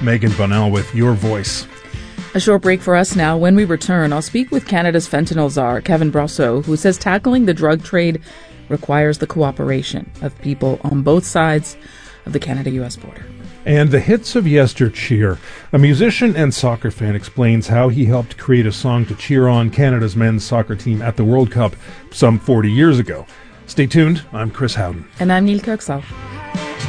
Megan Bonnell with Your Voice. A short break for us now. When we return, I'll speak with Canada's fentanyl czar, Kevin Brosseau, who says tackling the drug trade requires the cooperation of people on both sides of the Canada-U.S. border. And the hits of yestercheer. A musician and soccer fan explains how he helped create a song to cheer on Canada's men's soccer team at the World Cup some 40 years ago. Stay tuned. I'm Chris Howden. And I'm Neil Kirksall.